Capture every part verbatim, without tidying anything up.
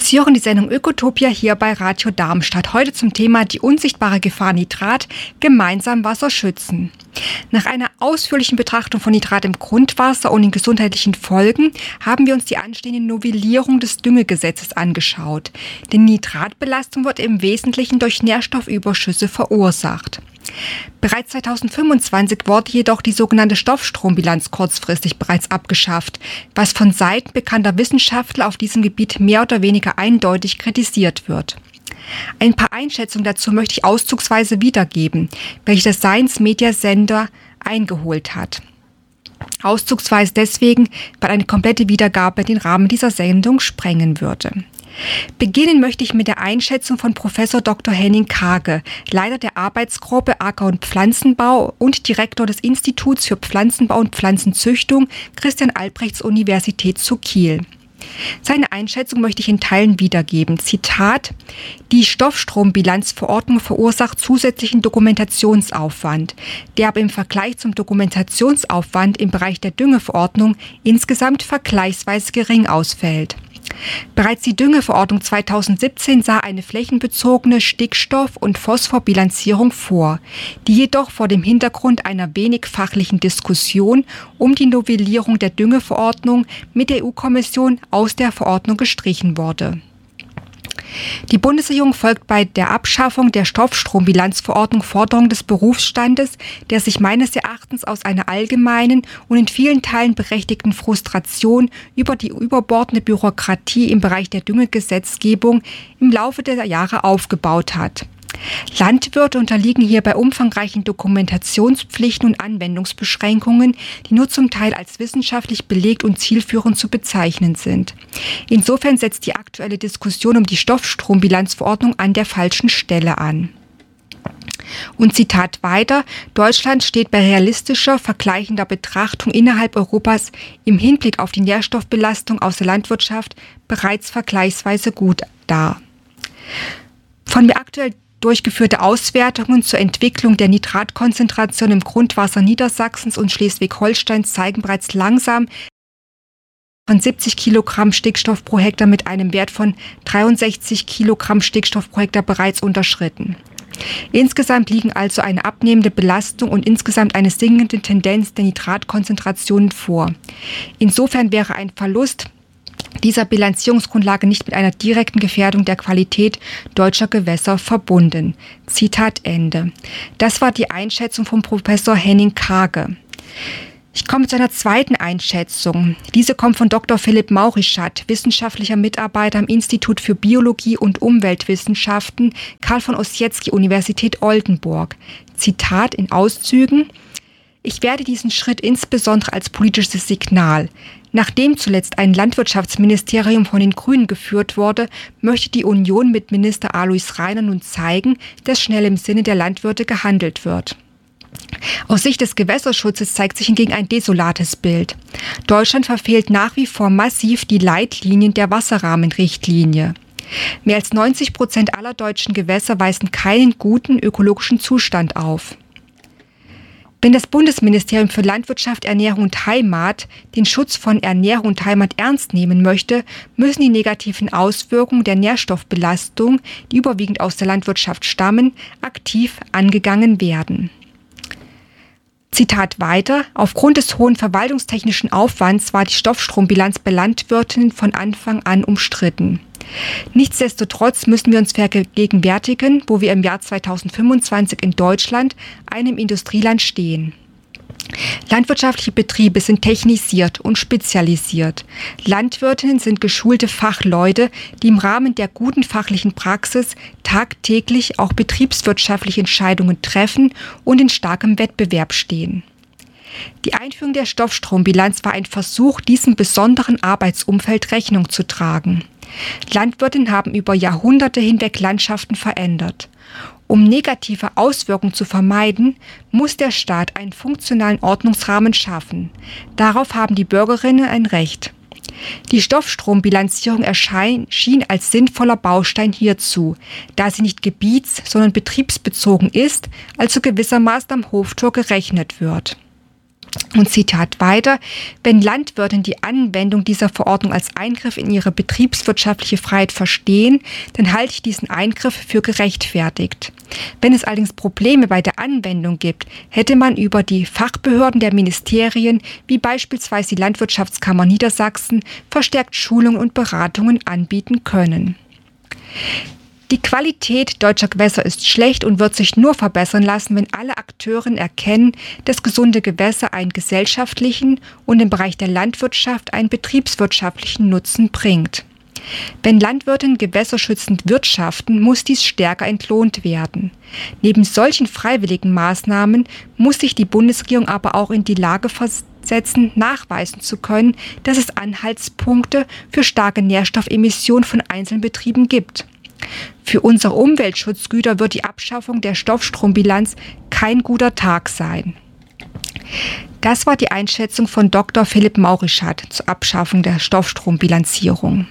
Sie hören die Sendung Ökotopia hier bei Radio Darmstadt. Heute zum Thema die unsichtbare Gefahr Nitrat, gemeinsam Wasser schützen. Nach einer ausführlichen Betrachtung von Nitrat im Grundwasser und den gesundheitlichen Folgen haben wir uns die anstehende Novellierung des Düngegesetzes angeschaut. Denn Nitratbelastung wird im Wesentlichen durch Nährstoffüberschüsse verursacht. Bereits zweitausendfünfundzwanzig wurde jedoch die sogenannte Stoffstrombilanz kurzfristig bereits abgeschafft, was von Seiten bekannter Wissenschaftler auf diesem Gebiet mehr oder weniger eindeutig kritisiert wird. Ein paar Einschätzungen dazu möchte ich auszugsweise wiedergeben, welche der Science Media Sender eingeholt hat. Auszugsweise deswegen, weil eine komplette Wiedergabe den Rahmen dieser Sendung sprengen würde. Beginnen möchte ich mit der Einschätzung von Professor Doktor Henning Karge, Leiter der Arbeitsgruppe Acker- und Pflanzenbau und Direktor des Instituts für Pflanzenbau und Pflanzenzüchtung Christian-Albrechts-Universität zu Kiel. Seine Einschätzung möchte ich in Teilen wiedergeben. Zitat: Die Stoffstrombilanzverordnung verursacht zusätzlichen Dokumentationsaufwand, der aber im Vergleich zum Dokumentationsaufwand im Bereich der Düngeverordnung insgesamt vergleichsweise gering ausfällt. Bereits die Düngeverordnung zweitausendsiebzehn sah eine flächenbezogene Stickstoff- und Phosphorbilanzierung vor, die jedoch vor dem Hintergrund einer wenig fachlichen Diskussion um die Novellierung der Düngeverordnung mit der E U-Kommission aus der Verordnung gestrichen wurde. Die Bundesregierung folgt bei der Abschaffung der Stoffstrombilanzverordnung Forderungen des Berufsstandes, der sich meines Erachtens aus einer allgemeinen und in vielen Teilen berechtigten Frustration über die überbordende Bürokratie im Bereich der Düngegesetzgebung im Laufe der Jahre aufgebaut hat. Landwirte unterliegen hierbei umfangreichen Dokumentationspflichten und Anwendungsbeschränkungen, die nur zum Teil als wissenschaftlich belegt und zielführend zu bezeichnen sind. Insofern setzt die aktuelle Diskussion um die Stoffstrombilanzverordnung an der falschen Stelle an. Und Zitat weiter: Deutschland steht bei realistischer, vergleichender Betrachtung innerhalb Europas im Hinblick auf die Nährstoffbelastung aus der Landwirtschaft bereits vergleichsweise gut da. Von mir aktuell durchgeführte Auswertungen zur Entwicklung der Nitratkonzentration im Grundwasser Niedersachsens und Schleswig-Holsteins zeigen bereits langsam von siebzig Kilogramm Stickstoff pro Hektar mit einem Wert von dreiundsechzig Kilogramm Stickstoff pro Hektar bereits unterschritten. Insgesamt liegen also eine abnehmende Belastung und insgesamt eine sinkende Tendenz der Nitratkonzentrationen vor. Insofern wäre ein Verlust dieser Bilanzierungsgrundlage nicht mit einer direkten Gefährdung der Qualität deutscher Gewässer verbunden. Zitat Ende. Das war die Einschätzung von Professor Henning Karge. Ich komme zu einer zweiten Einschätzung. Diese kommt von Doktor Philipp Maurischat, wissenschaftlicher Mitarbeiter am Institut für Biologie und Umweltwissenschaften, Karl von Ossietzky, Universität Oldenburg. Zitat in Auszügen: Ich werde diesen Schritt insbesondere als politisches Signal. Nachdem zuletzt ein Landwirtschaftsministerium von den Grünen geführt wurde, möchte die Union mit Minister Alois Rainer nun zeigen, dass schnell im Sinne der Landwirte gehandelt wird. Aus Sicht des Gewässerschutzes zeigt sich hingegen ein desolates Bild. Deutschland verfehlt nach wie vor massiv die Leitlinien der Wasserrahmenrichtlinie. Mehr als neunzig Prozent aller deutschen Gewässer weisen keinen guten ökologischen Zustand auf. Wenn das Bundesministerium für Landwirtschaft, Ernährung und Heimat den Schutz von Ernährung und Heimat ernst nehmen möchte, müssen die negativen Auswirkungen der Nährstoffbelastung, die überwiegend aus der Landwirtschaft stammen, aktiv angegangen werden. Zitat weiter: Aufgrund des hohen verwaltungstechnischen Aufwands war die Stoffstrombilanz bei Landwirtinnen von Anfang an umstritten. Nichtsdestotrotz müssen wir uns vergegenwärtigen, wo wir im Jahr zweitausendfünfundzwanzig in Deutschland, einem Industrieland, stehen. Landwirtschaftliche Betriebe sind technisiert und spezialisiert. Landwirtinnen sind geschulte Fachleute, die im Rahmen der guten fachlichen Praxis tagtäglich auch betriebswirtschaftliche Entscheidungen treffen und in starkem Wettbewerb stehen. Die Einführung der Stoffstrombilanz war ein Versuch, diesem besonderen Arbeitsumfeld Rechnung zu tragen. Landwirtinnen haben über Jahrhunderte hinweg Landschaften verändert. Um negative Auswirkungen zu vermeiden, muss der Staat einen funktionalen Ordnungsrahmen schaffen. Darauf haben die Bürgerinnen ein Recht. Die Stoffstrombilanzierung erschien, schien als sinnvoller Baustein hierzu, da sie nicht gebiets-, sondern betriebsbezogen ist, also gewissermaßen am Hoftor gerechnet wird. Und Zitat weiter: Wenn Landwirte die Anwendung dieser Verordnung als Eingriff in ihre betriebswirtschaftliche Freiheit verstehen, dann halte ich diesen Eingriff für gerechtfertigt. Wenn es allerdings Probleme bei der Anwendung gibt, hätte man über die Fachbehörden der Ministerien, wie beispielsweise die Landwirtschaftskammer Niedersachsen, verstärkt Schulungen und Beratungen anbieten können. Die Qualität deutscher Gewässer ist schlecht und wird sich nur verbessern lassen, wenn alle Akteure erkennen, dass gesunde Gewässer einen gesellschaftlichen und im Bereich der Landwirtschaft einen betriebswirtschaftlichen Nutzen bringt. Wenn Landwirte gewässerschützend wirtschaften, muss dies stärker entlohnt werden. Neben solchen freiwilligen Maßnahmen muss sich die Bundesregierung aber auch in die Lage versetzen, nachweisen zu können, dass es Anhaltspunkte für starke Nährstoffemissionen von einzelnen Betrieben gibt. Für unsere Umweltschutzgüter wird die Abschaffung der Stoffstrombilanz kein guter Tag sein. Das war die Einschätzung von Doktor Philipp Maurischat zur Abschaffung der Stoffstrombilanzierung.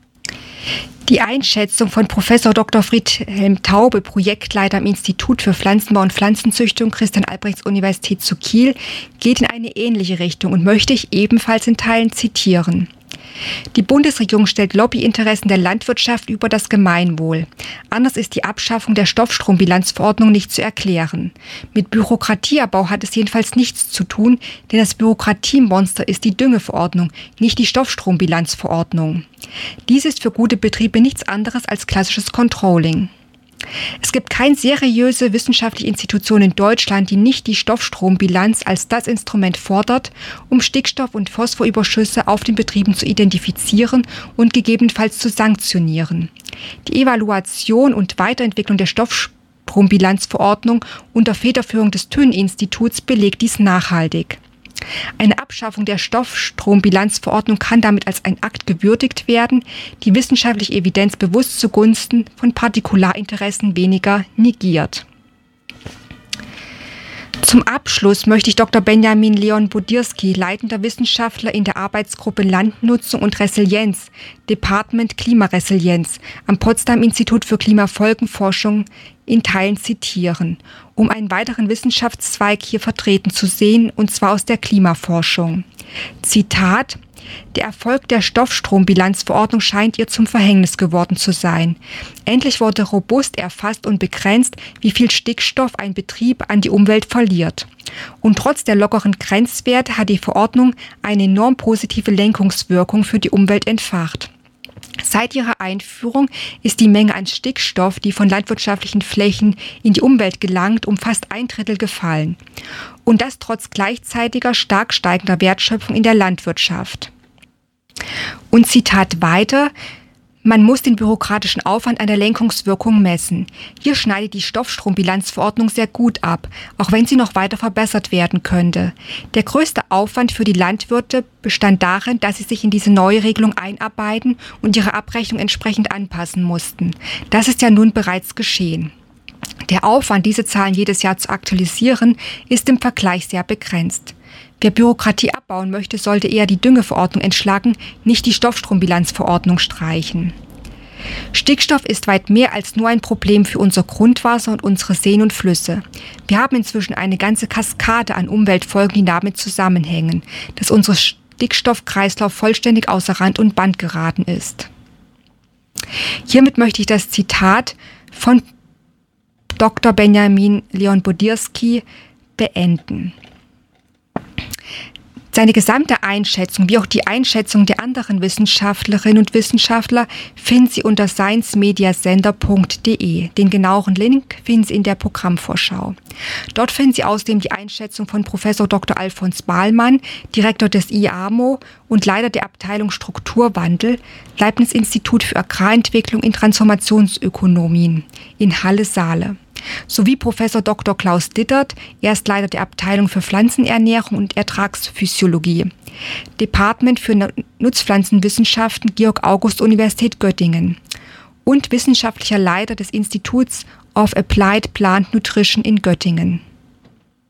Die Einschätzung von Professor Doktor Friedhelm Taube, Projektleiter am Institut für Pflanzenbau und Pflanzenzüchtung Christian-Albrechts-Universität zu Kiel, geht in eine ähnliche Richtung und möchte ich ebenfalls in Teilen zitieren. Die Bundesregierung stellt Lobbyinteressen der Landwirtschaft über das Gemeinwohl. Anders ist die Abschaffung der Stoffstrombilanzverordnung nicht zu erklären. Mit Bürokratieabbau hat es jedenfalls nichts zu tun, denn das Bürokratiemonster ist die Düngeverordnung, nicht die Stoffstrombilanzverordnung. Dies ist für gute Betriebe nichts anderes als klassisches Controlling. Es gibt keine seriöse wissenschaftliche Institution in Deutschland, die nicht die Stoffstrombilanz als das Instrument fordert, um Stickstoff- und Phosphorüberschüsse auf den Betrieben zu identifizieren und gegebenenfalls zu sanktionieren. Die Evaluation und Weiterentwicklung der Stoffstrombilanzverordnung unter Federführung des Thün-Instituts belegt dies nachhaltig. Eine Abschaffung der Stoffstrombilanzverordnung kann damit als ein Akt gewürdigt werden, die wissenschaftliche Evidenz bewusst zugunsten von Partikularinteressen weniger negiert. Zum Abschluss möchte ich Doktor Benjamin Leon Bodirski, leitender Wissenschaftler in der Arbeitsgruppe Landnutzung und Resilienz, Department Klimaresilienz am Potsdam Institut für Klimafolgenforschung, in Teilen zitieren, um einen weiteren Wissenschaftszweig hier vertreten zu sehen, und zwar aus der Klimaforschung. Zitat: Der Erfolg der Stoffstrombilanzverordnung scheint ihr zum Verhängnis geworden zu sein. Endlich wurde robust erfasst und begrenzt, wie viel Stickstoff ein Betrieb an die Umwelt verliert. Und trotz der lockeren Grenzwerte hat die Verordnung eine enorm positive Lenkungswirkung für die Umwelt entfacht. Seit ihrer Einführung ist die Menge an Stickstoff, die von landwirtschaftlichen Flächen in die Umwelt gelangt, um fast ein Drittel gefallen. Und das trotz gleichzeitiger stark steigender Wertschöpfung in der Landwirtschaft. Und Zitat weiter: Man muss den bürokratischen Aufwand an der Lenkungswirkung messen. Hier schneidet die Stoffstrombilanzverordnung sehr gut ab, auch wenn sie noch weiter verbessert werden könnte. Der größte Aufwand für die Landwirte bestand darin, dass sie sich in diese neue Regelung einarbeiten und ihre Abrechnung entsprechend anpassen mussten. Das ist ja nun bereits geschehen. Der Aufwand, diese Zahlen jedes Jahr zu aktualisieren, ist im Vergleich sehr begrenzt. Wer Bürokratie abbauen möchte, sollte eher die Düngeverordnung entschlacken, nicht die Stoffstrombilanzverordnung streichen. Stickstoff ist weit mehr als nur ein Problem für unser Grundwasser und unsere Seen und Flüsse. Wir haben inzwischen eine ganze Kaskade an Umweltfolgen, die damit zusammenhängen, dass unser Stickstoffkreislauf vollständig außer Rand und Band geraten ist. Hiermit möchte ich das Zitat von Doktor Benjamin Leon Bodirski beenden. Seine gesamte Einschätzung, wie auch die Einschätzung der anderen Wissenschaftlerinnen und Wissenschaftler, finden Sie unter science media sender punkt de. Den genaueren Link finden Sie in der Programmvorschau. Dort finden Sie außerdem die Einschätzung von Professor Doktor Alfons Bahlmann, Direktor des I A M O und Leiter der Abteilung Strukturwandel, Leibniz-Institut für Agrarentwicklung in Transformationsökonomien in Halle-Saale, sowie Professor Doktor Klaus Dittert, Erstleiter der Abteilung für Pflanzenernährung und Ertragsphysiologie, Department für Nutzpflanzenwissenschaften, Georg-August-Universität Göttingen, und wissenschaftlicher Leiter des Instituts of Applied Plant Nutrition in Göttingen.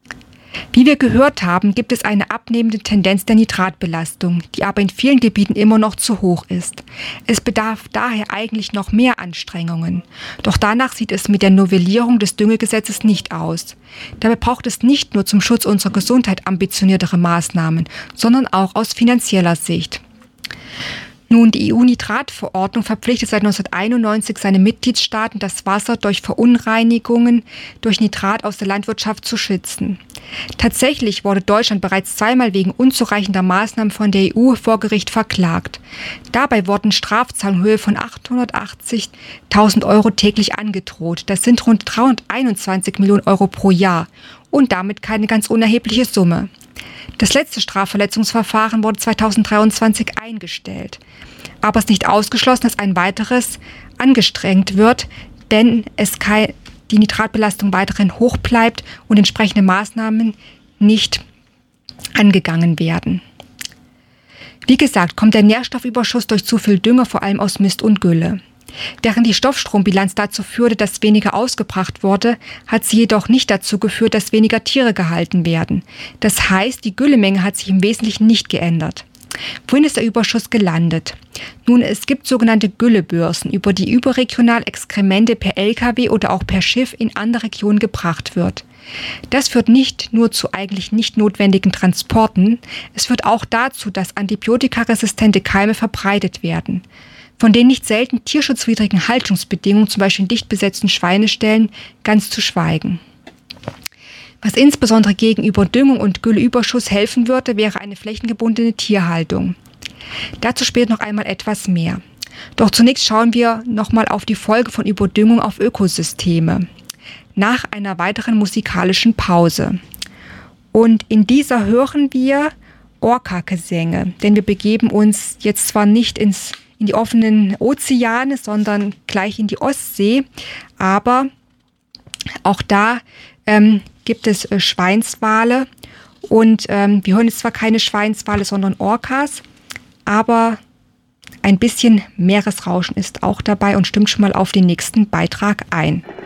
Wie wir gehört haben, gibt es eine abnehmende Tendenz der Nitratbelastung, die aber in vielen Gebieten immer noch zu hoch ist. Es bedarf daher eigentlich noch mehr Anstrengungen. Doch danach sieht es mit der Novellierung des Düngegesetzes nicht aus. Dabei braucht es nicht nur zum Schutz unserer Gesundheit ambitioniertere Maßnahmen, sondern auch aus finanzieller Sicht. Nun, die E U-Nitratverordnung verpflichtet seit neunzehnhunderteinundneunzig seine Mitgliedstaaten, das Wasser durch Verunreinigungen durch Nitrat aus der Landwirtschaft zu schützen. Tatsächlich wurde Deutschland bereits zweimal wegen unzureichender Maßnahmen von der E U vor Gericht verklagt. Dabei wurden Strafzahlungen in Höhe von achthundertachtzigtausend Euro täglich angedroht. Das sind rund dreihunderteinundzwanzig Millionen Euro pro Jahr und damit keine ganz unerhebliche Summe. Das letzte Strafverletzungsverfahren wurde zweitausenddreiundzwanzig eingestellt. Aber es ist nicht ausgeschlossen, dass ein weiteres angestrengt wird, denn es kein, die Nitratbelastung weiterhin hoch bleibt und entsprechende Maßnahmen nicht angegangen werden. Wie gesagt, kommt der Nährstoffüberschuss durch zu viel Dünger vor allem aus Mist und Gülle. Während die Stoffstrombilanz dazu führte, dass weniger ausgebracht wurde, hat sie jedoch nicht dazu geführt, dass weniger Tiere gehalten werden. Das heißt, die Güllemenge hat sich im Wesentlichen nicht geändert. Wohin ist der Überschuss gelandet? Nun, es gibt sogenannte Güllebörsen, über die überregional Exkremente per L K W oder auch per Schiff in andere Regionen gebracht wird. Das führt nicht nur zu eigentlich nicht notwendigen Transporten, es führt auch dazu, dass antibiotikaresistente Keime verbreitet werden. Von den nicht selten tierschutzwidrigen Haltungsbedingungen, zum Beispiel in dicht besetzten Schweineställen, ganz zu schweigen. Was insbesondere gegenüber Düngung und Gülleüberschuss helfen würde, wäre eine flächengebundene Tierhaltung. Dazu später noch einmal etwas mehr. Doch zunächst schauen wir nochmal auf die Folge von Überdüngung auf Ökosysteme. Nach einer weiteren musikalischen Pause. Und in dieser hören wir Orca-Gesänge, denn wir begeben uns jetzt zwar nicht ins in die offenen Ozeane, sondern gleich in die Ostsee. Aber auch da ähm, gibt es äh, Schweinswale und ähm, wir hören jetzt zwar keine Schweinswale, sondern Orcas, aber ein bisschen Meeresrauschen ist auch dabei und stimmt schon mal auf den nächsten Beitrag ein.